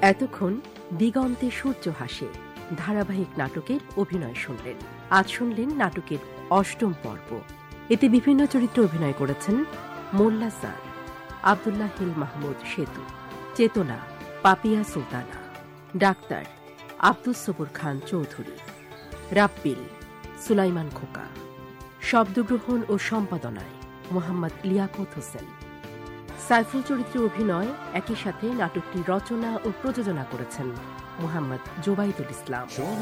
এতক্ষণ দিগন্তে সূর্য হাসে ধারাবাহিক নাটকের অভিনয় শুনলেন। আজ শুনলেন নাটকের ৮ম পর্ব। এতে বিভিন্ন চরিত্রে অভিনয় করেছেন মোল্লা স্যার, আব্দুল্লাহ হিল মাহমুদ সেতু, চেতনা পাপিয়া সুলতানা, ডাক্তার আব্দুস সবুর খান চৌধুরী, রাব্বিল সুলাইমান খোকা, শব্দগ্রহণ ও সম্পাদনায় মোহাম্মদ লিয়াকত হোসেন। সাইফুল চরিত্রে অভিনয়, একই সাথে নাটকটি রচনা ও প্রযোজনা করেছেন মোহাম্মদ জোবাইদুল ইসলাম।